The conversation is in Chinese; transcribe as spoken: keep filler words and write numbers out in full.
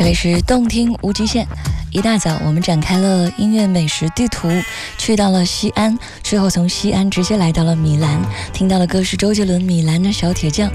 这里是动听无极限。一大早我们展开了音乐美食地图，去到了西安，之后从西安直接来到了米兰，听到的歌是周杰伦《米兰的小铁匠》。